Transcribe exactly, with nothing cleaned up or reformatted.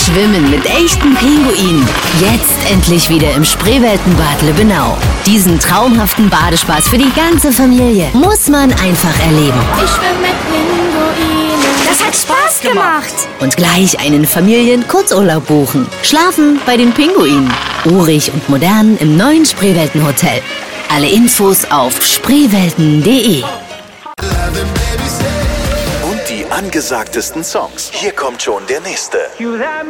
Schwimmen mit echten Pinguinen. Jetzt endlich wieder im Spreeweltenbad Lübbenau. Diesen traumhaften Badespaß für die ganze Familie muss man einfach erleben. Ich schwimme mit Pinguinen. Das hat Spaß gemacht. Und gleich einen Familien-Kurzurlaub buchen. Schlafen bei den Pinguinen. Urig und modern im neuen Spreeweltenhotel. Alle Infos auf spreewelten punkt de. Und die angesagtesten Songs. Hier kommt schon der nächste.